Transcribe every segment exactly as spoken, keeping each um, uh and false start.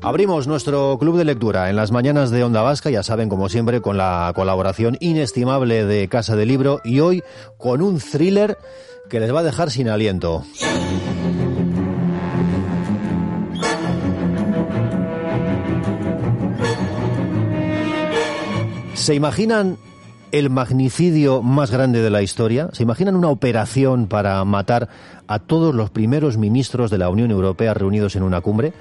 Abrimos nuestro club de lectura en las mañanas de Onda Vasca, ya saben, como siempre, con la colaboración inestimable de Casa del Libro, y hoy con un thriller que les va a dejar sin aliento. ¿Se imaginan el magnicidio más grande de la historia? ¿Se imaginan una operación para matar a todos los primeros ministros de la Unión Europea reunidos en una cumbre?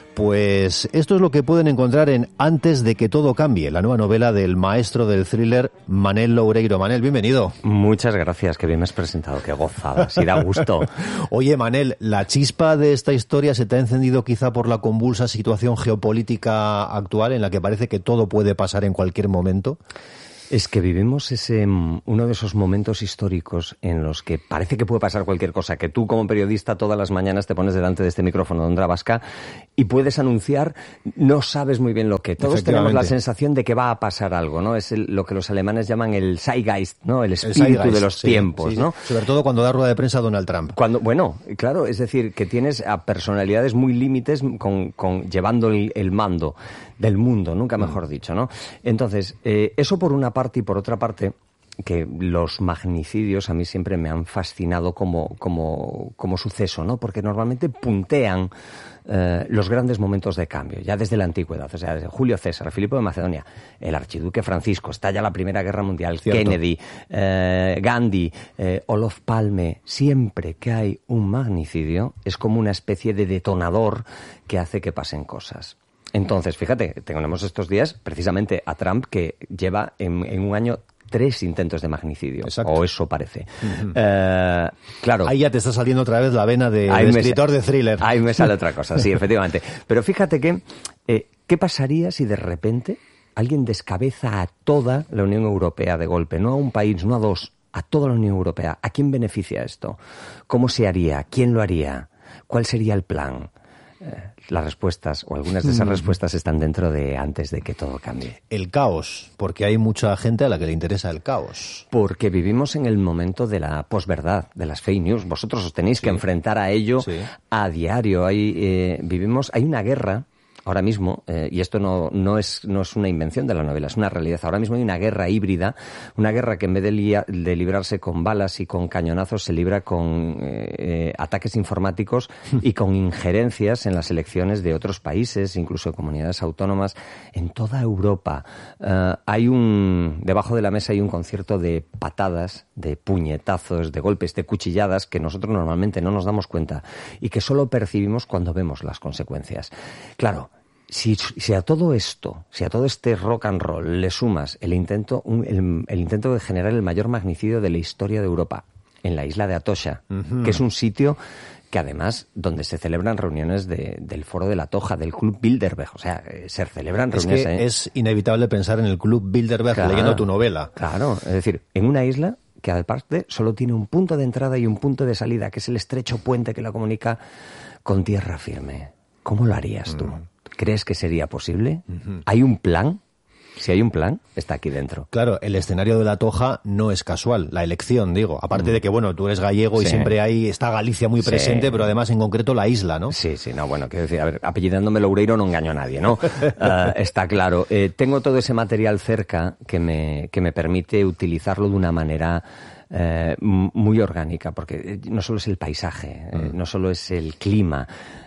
Pues esto es lo que pueden encontrar en Antes de que todo cambie, la nueva novela del maestro del thriller Manel Loureiro. Manel, bienvenido. Muchas gracias, que bien me has presentado, qué gozada, sí da gusto. Oye, Manel, ¿la chispa de esta historia se te ha encendido quizá por la convulsa situación geopolítica actual en la que parece que todo puede pasar en cualquier momento? Es que vivimos ese uno de esos momentos históricos en los que parece que puede pasar cualquier cosa, que tú como periodista todas las mañanas te pones delante de este micrófono de Onda Vasca y puedes anunciar, no sabes muy bien lo que. Todos tenemos la sensación de que va a pasar algo, ¿no? Es el, lo que los alemanes llaman el Zeitgeist, ¿no? El espíritu el Zeitgeist, de los sí, tiempos, sí, ¿no? Sobre todo cuando da rueda de prensa Donald Trump. Cuando, bueno, claro, es decir, que tienes a personalidades muy límites con, con llevando el, el mando del mundo, nunca mejor dicho, ¿no? Entonces, eh, eso por una parte, y por otra parte, que los magnicidios a mí siempre me han fascinado como, como, como suceso, ¿no? Porque normalmente puntean eh, los grandes momentos de cambio, ya desde la antigüedad. O sea, desde Julio César, Filipo de Macedonia, el archiduque Francisco, estalla la Primera Guerra Mundial, Cierto. Kennedy, eh, Gandhi, eh, Olof Palme. Siempre que hay un magnicidio es como una especie de detonador que hace que pasen cosas. Entonces, fíjate, tenemos estos días precisamente a Trump, que lleva en, en un año tres intentos de magnicidio. Exacto. O eso parece. Uh-huh. Eh, claro. Ahí ya te está saliendo otra vez la vena de, de escritor de thriller. Ahí me sale otra cosa, sí, efectivamente. Pero fíjate que, eh, ¿qué pasaría si de repente alguien descabeza a toda la Unión Europea de golpe? No a un país, no a dos, a toda la Unión Europea. ¿A quién beneficia esto? ¿Cómo se haría? ¿Quién lo haría? ¿Cuál sería el plan? Eh, las respuestas, o algunas de esas respuestas, están dentro de Antes de que todo cambie. El caos, porque hay mucha gente a la que le interesa el caos. Porque vivimos en el momento de la posverdad, de las fake news. Vosotros os tenéis sí. que enfrentar a ello sí. a diario. Hay, eh, vivimos, hay una guerra ahora mismo, eh, y esto no, no, es, no es una invención de la novela, es una realidad. Ahora mismo hay una guerra híbrida, una guerra que en vez de, lia, de librarse con balas y con cañonazos, se libra con eh, eh, ataques informáticos y con injerencias en las elecciones de otros países, incluso comunidades autónomas. En toda Europa eh, hay un, debajo de la mesa hay un concierto de patadas, de puñetazos, de golpes, de cuchilladas, que nosotros normalmente no nos damos cuenta y que solo percibimos cuando vemos las consecuencias. Claro, Si, si a todo esto, si a todo este rock and roll le sumas el intento, un, el, el intento de generar el mayor magnicidio de la historia de Europa en la isla de Atocha, uh-huh. que es un sitio que además donde se celebran reuniones de, del Foro de la Toja, del Club Bilderberg, o sea, se celebran es reuniones... Que ¿eh? Es inevitable pensar en el Club Bilderberg claro, leyendo tu novela. Claro, es decir, en una isla que aparte solo tiene un punto de entrada y un punto de salida, que es el estrecho puente que la comunica con tierra firme. ¿Cómo lo harías tú? Uh-huh. ¿Crees que sería posible? Uh-huh. ¿Hay un plan? Si hay un plan, está aquí dentro. Claro, el escenario de la Toja no es casual, la elección, digo. Aparte mm. de que, bueno, tú eres gallego sí. y siempre hay, está Galicia muy presente, sí. pero además en concreto la isla, ¿no? Sí, sí, no, bueno, quiero decir, a ver, apellidándome Loureiro no engaño a nadie, ¿no? uh, está claro. Eh, tengo todo ese material cerca que me, que me permite utilizarlo de una manera... Eh, muy orgánica, porque no solo es el paisaje, eh, no solo es el clima,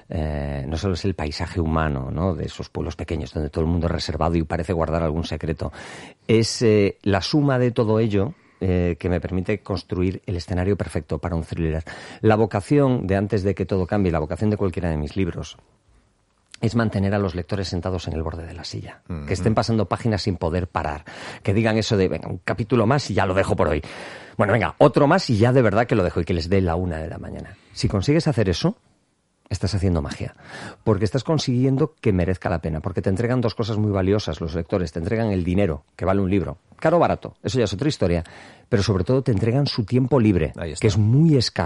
eh, no solo es el paisaje humano, ¿no? De esos pueblos pequeños donde todo el mundo es reservado y parece guardar algún secreto, es eh, la suma de todo ello eh, que me permite construir el escenario perfecto para un thriller. La vocación de Antes de que todo cambie, la vocación de cualquiera de mis libros, es mantener a los lectores sentados en el borde de la silla, uh-huh. que estén pasando páginas sin poder parar, que digan eso de, venga, un capítulo más y ya lo dejo por hoy. Bueno, venga, otro más y ya de verdad que lo dejo y que les dé la una de la mañana. Si consigues hacer eso, estás haciendo magia, porque estás consiguiendo que merezca la pena, porque te entregan dos cosas muy valiosas los lectores, te entregan el dinero, que vale un libro, caro o barato, eso ya es otra historia, pero sobre todo te entregan su tiempo libre, que es muy escaso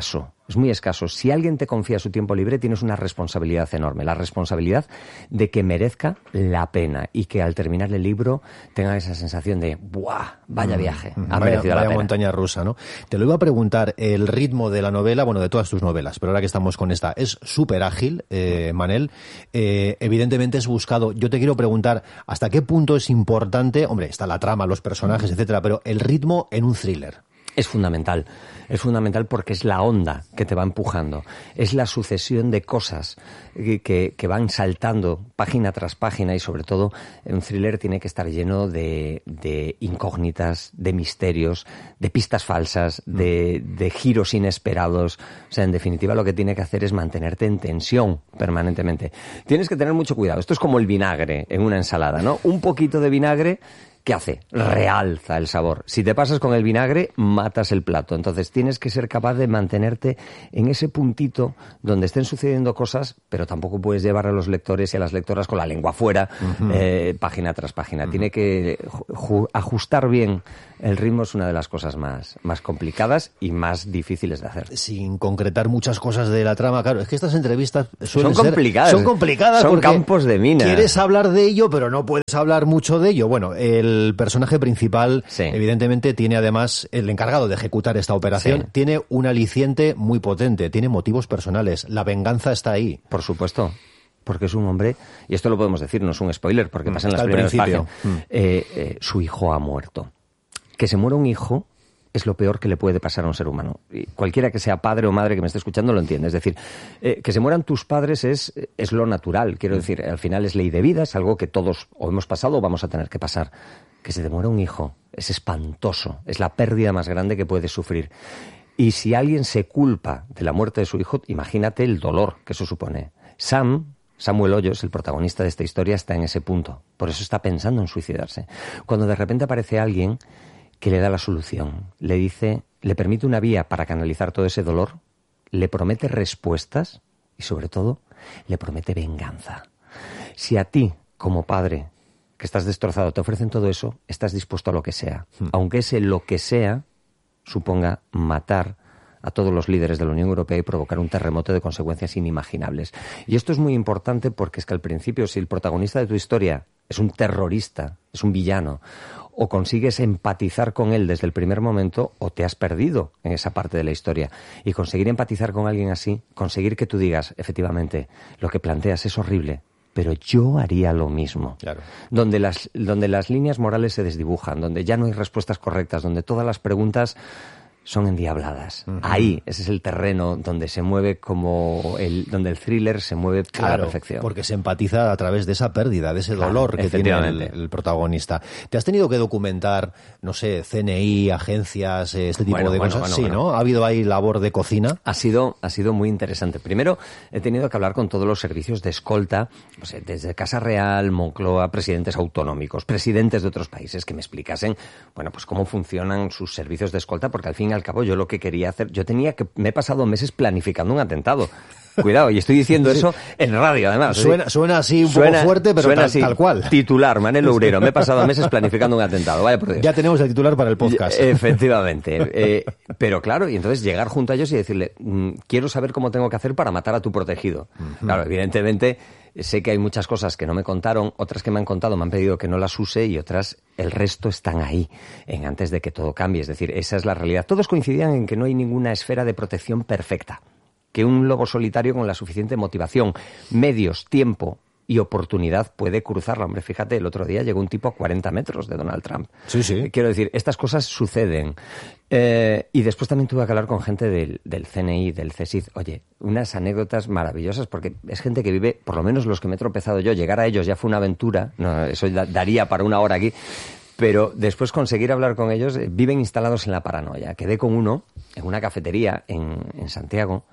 es muy escaso. Si alguien te confía su tiempo libre, tienes una responsabilidad enorme. La responsabilidad de que merezca la pena y que al terminar el libro tenga esa sensación de ¡buah! Vaya viaje, ha vaya, merecido la vaya pena. montaña rusa, ¿no? Te lo iba a preguntar, el ritmo de la novela, bueno, de todas tus novelas, pero ahora que estamos con esta, es súper ágil, eh, Manel. Eh, evidentemente es buscado. Yo te quiero preguntar, ¿hasta qué punto es importante? Hombre, está la trama, los personajes, etcétera, pero el ritmo en un thriller. Es fundamental, es fundamental porque es la onda que te va empujando, es la sucesión de cosas que, que, que van saltando página tras página y sobre todo un thriller tiene que estar lleno de, de incógnitas, de misterios, de pistas falsas, de, de giros inesperados. O sea, en definitiva lo que tiene que hacer es mantenerte en tensión permanentemente. Tienes que tener mucho cuidado, esto es como el vinagre en una ensalada, ¿no? Un poquito de vinagre, ¿qué hace? Realza el sabor. Si te pasas con el vinagre, matas el plato. Entonces tienes que ser capaz de mantenerte en ese puntito donde estén sucediendo cosas, pero tampoco puedes llevar a los lectores y a las lectoras con la lengua afuera, uh-huh. eh, página tras página. Uh-huh. Tiene que ju- ajustar bien el ritmo, es una de las cosas más, más complicadas y más difíciles de hacer. Sin concretar muchas cosas de la trama, claro, es que estas entrevistas suelen son ser, complicadas. Son complicadas son porque campos de mina. Quieres hablar de ello, pero no puedes hablar mucho de ello. Bueno, el personaje principal, sí. evidentemente, tiene además, el encargado de ejecutar esta operación, sí. tiene un aliciente muy potente, tiene motivos personales. La venganza está ahí. Por supuesto. Porque es un hombre, y esto lo podemos decir, no es un spoiler, porque pasa en las Al primeras principio. páginas. Mm. Eh, eh, su hijo ha muerto. Que se muera un hijo es lo peor que le puede pasar a un ser humano. Y cualquiera que sea padre o madre que me esté escuchando lo entiende. Es decir, eh, que se mueran tus padres es, es lo natural. Quiero decir, al final es ley de vida, es algo que todos o hemos pasado o vamos a tener que pasar. Que se te muera un hijo es espantoso. Es la pérdida más grande que puedes sufrir. Y si alguien se culpa de la muerte de su hijo, imagínate el dolor que eso supone. Sam... Samuel Hoyos, el protagonista de esta historia, está en ese punto. Por eso está pensando en suicidarse. Cuando de repente aparece alguien que le da la solución, le dice, le permite una vía para canalizar todo ese dolor, le promete respuestas y, sobre todo, le promete venganza. Si a ti, como padre, que estás destrozado, te ofrecen todo eso, estás dispuesto a lo que sea. Hmm. Aunque ese lo que sea suponga matar a todos los líderes de la Unión Europea y provocar un terremoto de consecuencias inimaginables. Y esto es muy importante porque es que al principio, si el protagonista de tu historia es un terrorista, es un villano, o consigues empatizar con él desde el primer momento, o te has perdido en esa parte de la historia. Y conseguir empatizar con alguien así, conseguir que tú digas, efectivamente, lo que planteas es horrible, pero yo haría lo mismo. Claro. Donde las, donde las líneas morales se desdibujan, donde ya no hay respuestas correctas, donde todas las preguntas son endiabladas. Uh-huh. Ahí, ese es el terreno donde se mueve como el, donde el thriller se mueve claro, a la perfección. Porque se empatiza a través de esa pérdida, de ese claro, dolor que tiene el, el protagonista. ¿Te has tenido que documentar, no sé, C N I, agencias, este tipo bueno, de bueno, cosas? Bueno, sí, bueno. ¿no? ¿Ha habido ahí labor de cocina? Ha sido, ha sido muy interesante. Primero, he tenido que hablar con todos los servicios de escolta, no sé, desde Casa Real, Moncloa, presidentes autonómicos, presidentes de otros países, que me explicasen, bueno, pues cómo funcionan sus servicios de escolta, porque al fin y al cabo yo lo que quería hacer, yo tenía que, me he pasado meses planificando un atentado. Cuidado, y estoy diciendo sí. eso en radio, además. Suena, suena así un suena, poco fuerte, pero tal, así, tal cual. Titular, Manel Ourero. Me he pasado meses planificando un atentado. Vaya por Dios. Ya tenemos el titular para el podcast. Efectivamente. Eh, pero claro, y entonces llegar junto a ellos y decirle, mmm, quiero saber cómo tengo que hacer para matar a tu protegido. Uh-huh. Claro, evidentemente, sé que hay muchas cosas que no me contaron, otras que me han contado, me han pedido que no las use y otras, el resto están ahí, en antes de que todo cambie. Es decir, esa es la realidad. Todos coincidían en que no hay ninguna esfera de protección perfecta. Que un lobo solitario con la suficiente motivación, medios, tiempo y oportunidad puede cruzarla. Hombre, fíjate, el otro día llegó un tipo a cuarenta metros de Donald Trump. Sí, sí. Quiero decir, estas cosas suceden. Eh, y después también tuve que hablar con gente del, del C N I, del C S I D. Oye, unas anécdotas maravillosas, porque es gente que vive, por lo menos los que me he tropezado yo, llegar a ellos ya fue una aventura. No, eso da, daría para una hora aquí. Pero después conseguir hablar con ellos, eh, viven instalados en la paranoia. Quedé con uno en una cafetería en, en Santiago.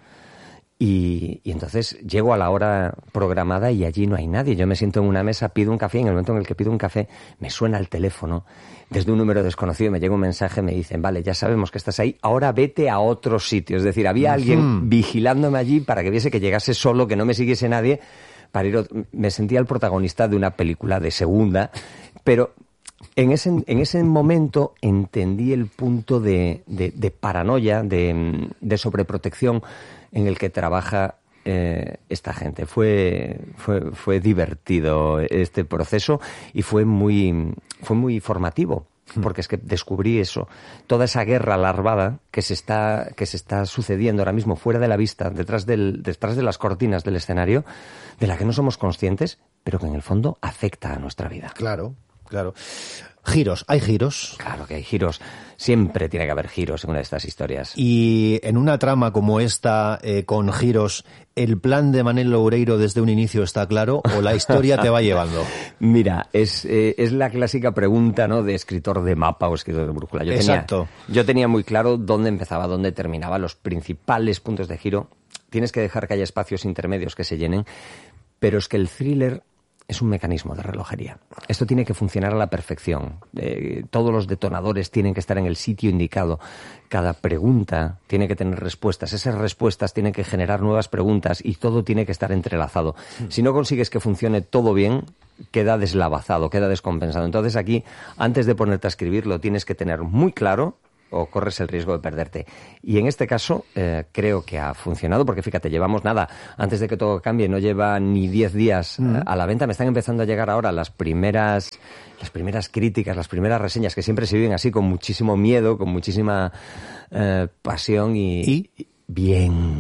Y, y entonces llego a la hora programada y allí no hay nadie. Yo me siento en una mesa, pido un café y en el momento en el que pido un café me suena el teléfono desde un número desconocido, me llega un mensaje, me dicen, vale, ya sabemos que estás ahí, ahora vete a otro sitio. Es decir, había alguien uh-huh. vigilándome allí para que viese que llegase solo, que no me siguiese nadie, para ir. Me sentía el protagonista de una película de segunda, pero En ese, en ese momento entendí el punto de, de, de paranoia, de, de sobreprotección en el que trabaja eh, esta gente. Fue, fue, fue divertido este proceso y fue muy, fue muy formativo. Porque es que descubrí eso, toda esa guerra larvada que se está que se está sucediendo ahora mismo fuera de la vista, detrás del detrás de las cortinas del escenario, de la que no somos conscientes, pero que en el fondo afecta a nuestra vida. Claro, claro. Giros, ¿hay giros? Claro que hay giros. Siempre tiene que haber giros en una de estas historias. Y en una trama como esta, eh, con giros, ¿el plan de Manel Loureiro desde un inicio está claro o la historia te va llevando? Mira, es, eh, es la clásica pregunta, ¿no?, de escritor de mapa o escritor de brújula. Yo Exacto. Tenía, yo tenía muy claro dónde empezaba, dónde terminaba, los principales puntos de giro. Tienes que dejar que haya espacios intermedios que se llenen, pero es que el thriller es un mecanismo de relojería. Esto tiene que funcionar a la perfección. Eh, todos los detonadores tienen que estar en el sitio indicado. Cada pregunta tiene que tener respuestas. Esas respuestas tienen que generar nuevas preguntas y todo tiene que estar entrelazado. Si no consigues que funcione todo bien, queda deslavazado, queda descompensado. Entonces aquí, antes de ponerte a escribirlo, tienes que tener muy claro o corres el riesgo de perderte. Y en este caso eh, creo que ha funcionado, porque fíjate, llevamos nada, antes de que todo cambie, no lleva ni diez días mm. eh, a la venta. Me están empezando a llegar ahora las primeras las primeras críticas, las primeras reseñas, que siempre se viven así, con muchísimo miedo, con muchísima eh, pasión y... ¿Y? Bien,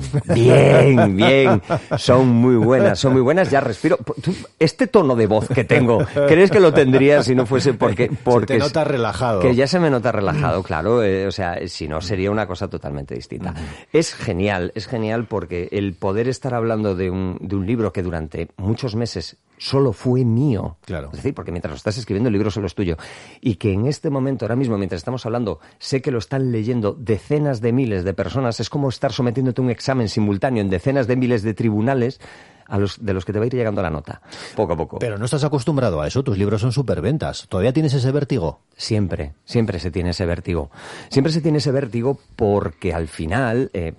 bien, bien. Son muy buenas, son muy buenas. Ya respiro. Este tono de voz que tengo, ¿crees que lo tendría si no fuese porque... porque se te nota relajado. Que ya se me nota relajado, claro. Eh, o sea, si no, sería una cosa totalmente distinta. Uh-huh. Es genial, es genial porque el poder estar hablando de un, de un libro que durante muchos meses solo fue mío. Claro. Es decir, porque mientras lo estás escribiendo, el libro solo es tuyo. Y que en este momento, ahora mismo, mientras estamos hablando, sé que lo están leyendo decenas de miles de personas. Es como estar sometiéndote a un examen simultáneo en decenas de miles de tribunales a los de los que te va a ir llegando la nota, poco a poco. Pero no estás acostumbrado a eso, tus libros son superventas. ¿Todavía tienes ese vértigo? Siempre, siempre se tiene ese vértigo. Siempre se tiene ese vértigo porque al final, eh,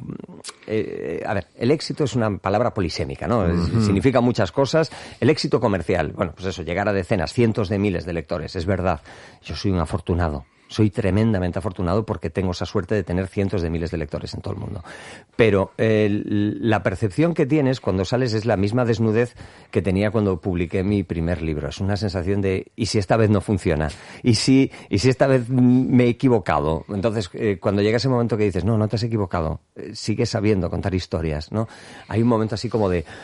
eh, a ver, el éxito es una palabra polisémica, ¿no? Uh-huh. Significa muchas cosas. El éxito comercial, bueno, pues eso, llegar a decenas, cientos de miles de lectores, es verdad. Yo soy un afortunado. Soy tremendamente afortunado porque tengo esa suerte de tener cientos de miles de lectores en todo el mundo. Pero eh, la percepción que tienes cuando sales es la misma desnudez que tenía cuando publiqué mi primer libro. Es una sensación de, ¿y si esta vez no funciona? ¿Y si, y si esta vez me he equivocado? Entonces, eh, cuando llega ese momento que dices, no, no te has equivocado, eh, sigues sabiendo contar historias, ¿no? Hay un momento así como de,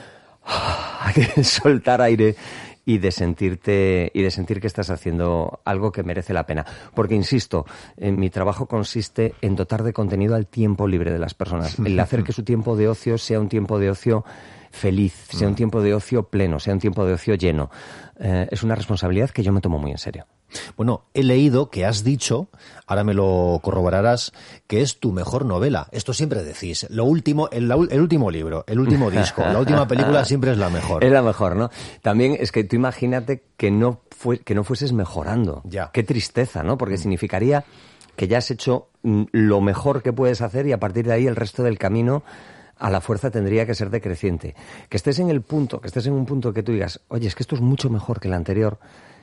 hay que soltar aire y de sentirte y de sentir que estás haciendo algo que merece la pena. Porque, insisto, en mi trabajo consiste en dotar de contenido al tiempo libre de las personas. El hacer que su tiempo de ocio sea un tiempo de ocio feliz, sea un tiempo de ocio pleno, sea un tiempo de ocio lleno. Eh, es una responsabilidad que yo me tomo muy en serio. Bueno, he leído que has dicho, ahora me lo corroborarás, que es tu mejor novela. Esto siempre decís. Lo último, el, el último libro, el último disco, la última película siempre es la mejor. Es la mejor, ¿no? También es que tú imagínate que no fue, que no fueses mejorando. Ya. Qué tristeza, ¿no? Porque significaría que ya has hecho lo mejor que puedes hacer y a partir de ahí el resto del camino a la fuerza tendría que ser decreciente. Que estés en el punto, que estés en un punto que tú digas, oye, es que esto es mucho mejor que el anterior,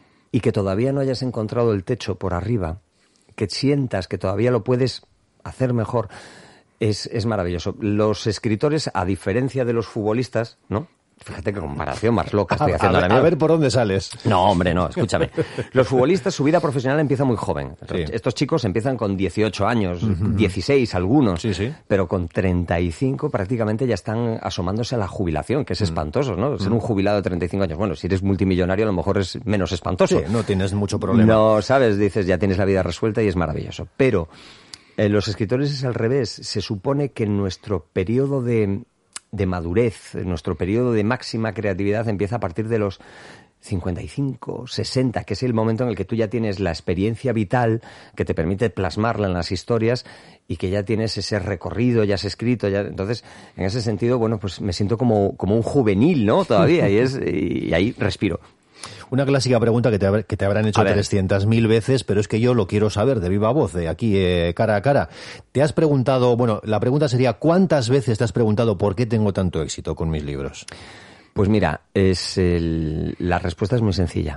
y que todavía no hayas encontrado el techo por arriba, que sientas que todavía lo puedes hacer mejor, es, es maravilloso. Los escritores, a diferencia de los futbolistas, ¿no? Fíjate qué comparación más loca estoy haciendo a, ver, ahora mismo. A ver por dónde sales. No, hombre, no, escúchame. Los futbolistas, su vida profesional empieza muy joven. Sí. Estos chicos empiezan con dieciocho años, uh-huh. dieciséis algunos, sí, sí. pero con treinta y cinco prácticamente ya están asomándose a la jubilación, que es uh-huh. espantoso, ¿no? Uh-huh. Ser un jubilado de treinta y cinco años, bueno, si eres multimillonario a lo mejor es menos espantoso. Sí, no tienes mucho problema. No, sabes, dices, ya tienes la vida resuelta y es maravilloso. Pero eh, los escritores es al revés. Se supone que en nuestro periodo de... de madurez, nuestro periodo de máxima creatividad empieza a partir de los cincuenta y cinco, sesenta, que es el momento en el que tú ya tienes la experiencia vital que te permite plasmarla en las historias y que ya tienes ese recorrido, ya has escrito, ya. Entonces, en ese sentido, bueno, pues me siento como, como un juvenil, ¿no? Todavía, y es, y ahí respiro. Una clásica pregunta que te, que te habrán hecho trescientas mil veces, pero es que yo lo quiero saber de viva voz, de aquí eh, cara a cara. Te has preguntado, bueno, la pregunta sería, ¿cuántas veces te has preguntado por qué tengo tanto éxito con mis libros? Pues mira, es el, la respuesta es muy sencilla.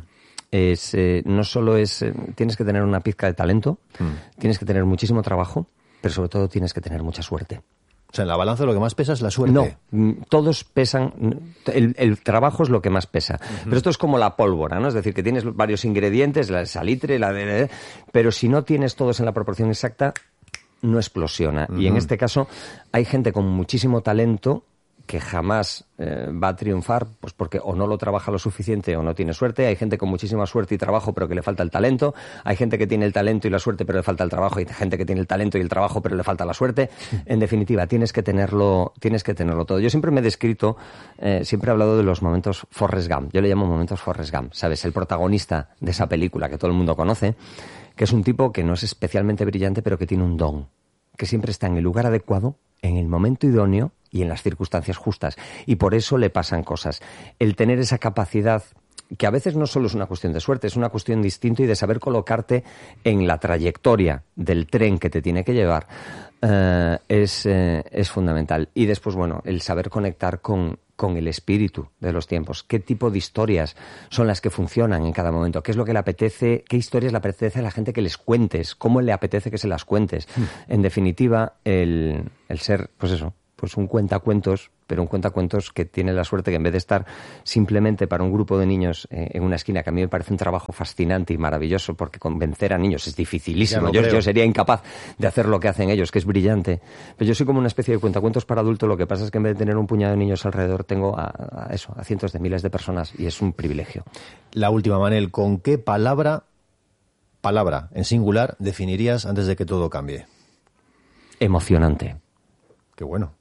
es eh, no solo es... Eh, tienes que tener una pizca de talento, mm. tienes que tener muchísimo trabajo, pero sobre todo tienes que tener mucha suerte. O sea, en la balanza lo que más pesa es la suerte. No, todos pesan, el, el trabajo es lo que más pesa. Uh-huh. Pero esto es como la pólvora, ¿no? Es decir, que tienes varios ingredientes, la de salitre, la de... Pero si no tienes todos en la proporción exacta, no explosiona. Uh-huh. Y en este caso hay gente con muchísimo talento que jamás eh, va a triunfar, pues porque o no lo trabaja lo suficiente o no tiene suerte. Hay gente con muchísima suerte y trabajo pero que le falta el talento. Hay gente que tiene el talento y la suerte pero le falta el trabajo. Hay gente que tiene el talento y el trabajo pero le falta la suerte. En definitiva, tienes que tenerlo, tienes que tenerlo todo. Yo siempre me he descrito, eh, siempre he hablado de los momentos Forrest Gump. Yo le llamo momentos Forrest Gump. ¿Sabes? El protagonista de esa película que todo el mundo conoce, que es un tipo que no es especialmente brillante pero que tiene un don, que siempre está en el lugar adecuado, en el momento idóneo y en las circunstancias justas. Y por eso le pasan cosas. El tener esa capacidad, que a veces no solo es una cuestión de suerte, es una cuestión distinta y de saber colocarte en la trayectoria del tren que te tiene que llevar, eh, es, eh, es fundamental. Y después, bueno, el saber conectar con, con el espíritu de los tiempos. ¿Qué tipo de historias son las que funcionan en cada momento? ¿Qué es lo que le apetece? ¿Qué historias le apetece a la gente que les cuentes? ¿Cómo le apetece que se las cuentes? Mm. En definitiva, el, el ser, pues eso, pues un cuentacuentos, pero un cuentacuentos que tiene la suerte que en vez de estar simplemente para un grupo de niños eh, en una esquina, que a mí me parece un trabajo fascinante y maravilloso, porque convencer a niños es dificilísimo. Yo, yo sería incapaz de hacer lo que hacen ellos, que es brillante. Pero yo soy como una especie de cuentacuentos para adultos. Lo que pasa es que en vez de tener un puñado de niños alrededor, tengo a, a eso, a cientos de miles de personas, y es un privilegio. La última, Manel, ¿con qué palabra, palabra en singular, definirías antes de que todo cambie? Emocionante. Qué bueno.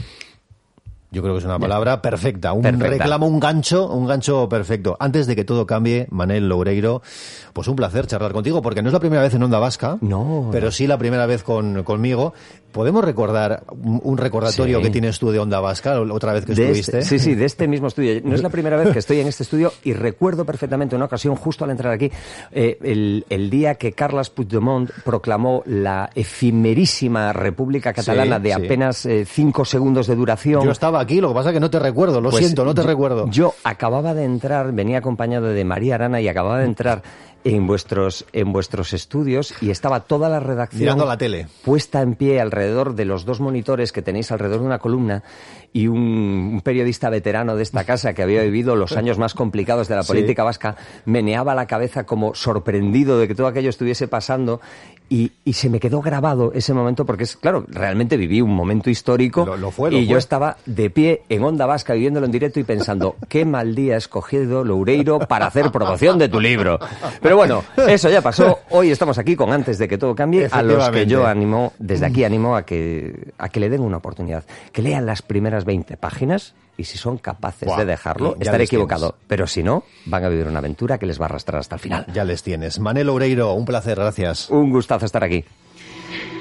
Yo creo que es una palabra perfecta, un Perfecta. reclamo, un gancho, un gancho perfecto. Antes de que todo cambie, Manel Loureiro, pues un placer charlar contigo, porque no es la primera vez en Onda Vasca, no, pero sí la primera vez con, conmigo. ¿Podemos recordar un, un recordatorio sí. que tienes tú de Onda Vasca, otra vez que de estuviste? Este, sí, sí, de este mismo estudio. No es la primera vez que estoy en este estudio y recuerdo perfectamente una ocasión, justo al entrar aquí, eh, el, el día que Carles Puigdemont proclamó la efemerísima República Catalana sí, de sí. apenas eh, cinco segundos de duración. Yo estaba aquí, lo que pasa es que no te recuerdo, lo pues siento, no te yo, recuerdo. Yo acababa de entrar, venía acompañado de María Arana y acababa de entrar en vuestros en vuestros estudios y estaba toda la redacción mirando la tele, puesta en pie alrededor de los dos monitores que tenéis alrededor de una columna, y un, un periodista veterano de esta casa que había vivido los años más complicados de la política sí. vasca meneaba la cabeza como sorprendido de que todo aquello estuviese pasando, y, y se me quedó grabado ese momento porque es claro, realmente viví un momento histórico. Lo, lo fue, lo y fue. Yo estaba de pie en Onda Vasca viviéndolo en directo y pensando qué mal día ha escogido Loureiro para hacer promoción de tu libro. Pero bueno, eso ya pasó. Hoy estamos aquí con Antes de que todo cambie, a los que yo animo, desde aquí animo a que, a que le den una oportunidad, que lean las primeras veinte páginas y si son capaces wow, de dejarlo, estaré equivocado. Tienes. Pero si no, van a vivir una aventura que les va a arrastrar hasta el final. Ya les tienes. Manel Loureiro, un placer, gracias. Un gustazo estar aquí.